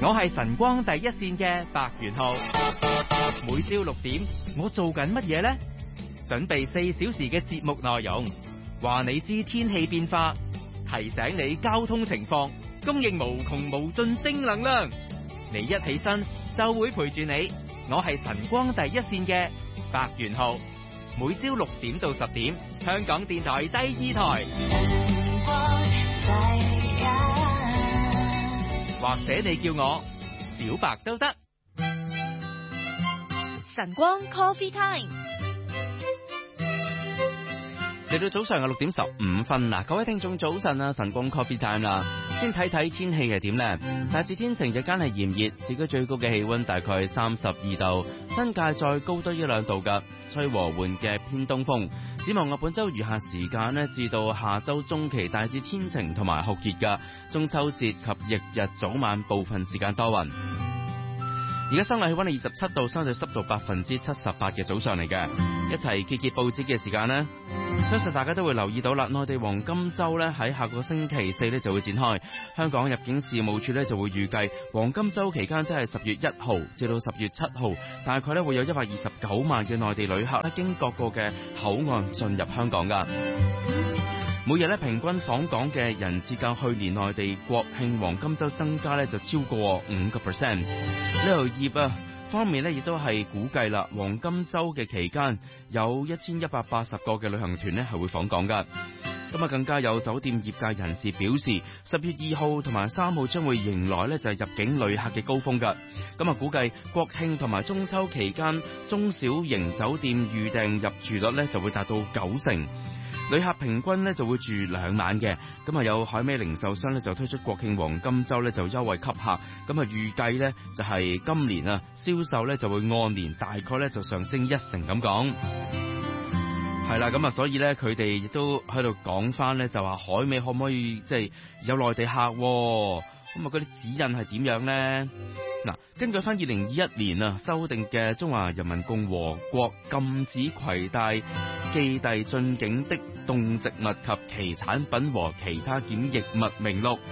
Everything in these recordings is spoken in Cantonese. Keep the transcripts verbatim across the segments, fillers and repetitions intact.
我係晨光第一線嘅白元浩，每朝六點我做緊乜嘢呢？準備四小時嘅節目內容，話你知天氣變化，提醒你交通情況，供應無窮無盡正能量。你一起身就會陪住你，我係晨光第一線嘅白元浩，每朝六點到十點，香港電台第二台。或者你叫我小白都得。 晨光 Coffee Time， 嚟到早上嘅六點十五分啦，各位聽眾早晨啊，晨光 Coffee Time 啦，先睇睇天氣係點呢？大致天晴，日間係炎熱，市區最高嘅氣溫大概係三十二度，新界再高多一兩度噶，吹和緩嘅偏東風。展望我本周餘下時間呢，至到下周中期大致天晴同埋酷熱噶，中秋節及翌日早晚部分時間多雲。而家室內氣溫係二十七度，相對濕度百分之七十八嘅早上嚟嘅。一齊揭揭報紙嘅時間呢，相信大家都會留意到啦。內地黃金周呢喺下個星期四呢就會展開，香港入境事務處呢就會預計黃金周期間即係十月一號至到十月七號，大概呢會有一百二十九萬嘅內地旅客呢經各個嘅口岸進入香港噶。每日咧平均訪港嘅人次較去年內地國慶黃金周增加咧就超過五個 percent。旅遊業啊方面咧亦都係估計啦，黃金周嘅期間有一千一百八十個嘅旅行團咧係會訪港噶。咁啊，更加有酒店業界人士表示，十月二號同埋三號將會迎來咧就係入境旅客嘅高峰噶。咁啊，估計國慶同埋中秋期間中小型酒店預訂入住率咧就會達到九成。旅客平均咧就會住兩晚嘅，咁啊有海味零售商咧就推出國慶黃金周咧就優惠吸客，咁啊預計咧就係今年啊銷售咧就會按年大概咧就上升一成咁講，係啦，咁啊所以咧佢哋亦都喺度講翻咧就話海味可唔可以即係有內地客，咁啊嗰啲指引係點樣咧？嗱，根據翻二零二一年啊修訂嘅《中華人民共和國禁止攜帶寄遞進境的動植物及其產品和其他檢疫物名錄》，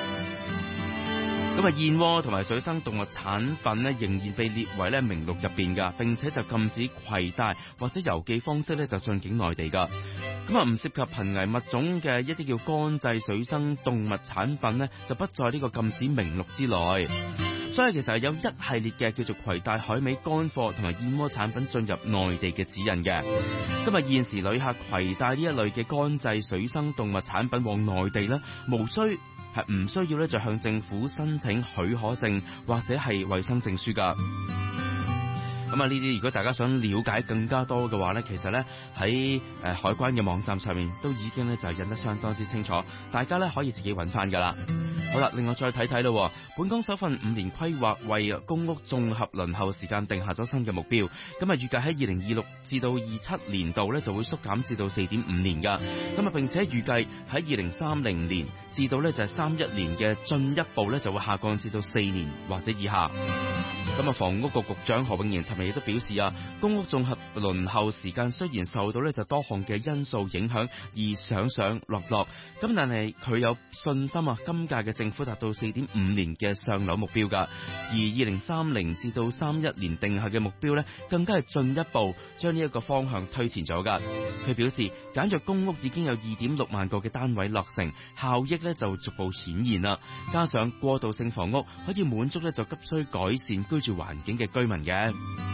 咁啊燕窩同埋水生動物產品咧仍然被列為咧名錄入邊噶，並且就禁止攜帶或者郵寄方式咧就進境內地噶。咁啊唔涉及瀕危物種嘅一啲叫乾製水生動物產品咧就不在呢個禁止名錄之內。所以其實係有一系列嘅叫做攜帶海味乾貨同埋燕窩產品進入內地嘅指引嘅。今日現時旅客攜帶呢一類嘅乾製水生動物產品往內地咧，無需係唔需要咧就向政府申請許可證或者係衛生證書噶。咁啊，呢啲如果大家想了解更加多嘅話咧，其實咧喺誒海關嘅網站上面都已經咧就印得相當之清楚，大家咧可以自己揾翻噶啦。好啦，另外再睇睇咯，本港首份五年規劃為公屋綜合輪候時間定下咗新嘅目標，咁啊預計喺二零二六至到二七年度咧就會縮減至到四點五年噶，咁啊並且預計喺二零三零年至到咧就係三一年嘅進一步咧就會下降至到四年或者以下。咁啊，房屋局局長何永賢尋日亦都表示啊，公屋綜合輪候時間雖然受到咧就多項嘅因素影響而上上落落，咁但係佢有信心啊，今屆嘅政府達到四點五年嘅上樓目標噶，而二零三零至到三一年定下嘅目標咧，更加係進一步將呢一個方向推前咗噶。佢表示，簡約公屋已經有二點六萬個嘅單位落成，效益咧就逐步顯現啦。加上過渡性房屋可以滿足咧就急需改善居住環境嘅居民嘅。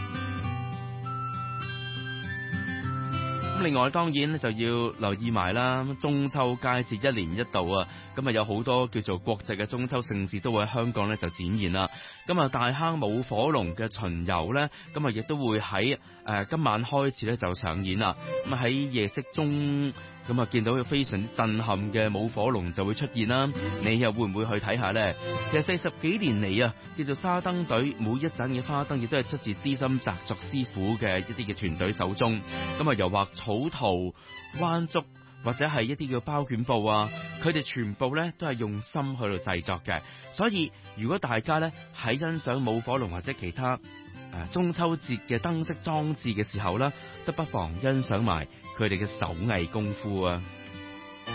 咁另外當然咧就要留意埋啦，中秋佳節一年一度啊，咁啊有好多叫做國際嘅中秋盛事都會喺香港咧就展現啦。咁啊大坑舞火龍嘅巡遊咧，咁啊亦都會喺誒、呃、今晚開始咧就上演啦。咁啊喺夜色中，咁啊見到非常之震撼嘅舞火龍就會出現啦。你又會唔會去睇下呢？其實四十幾年嚟啊，叫做沙燈隊，每一盞嘅花燈亦都係出自資深紮作師傅嘅一啲嘅團隊手中。咁啊，又畫草圖、彎竹或者係一啲叫包卷布啊，佢哋全部咧都係用心去到製作嘅。所以如果大家咧喺欣賞舞火龍或者其他誒、呃、中秋節嘅燈飾裝置嘅時候咧，都不妨欣賞埋佢哋嘅手藝功夫啊！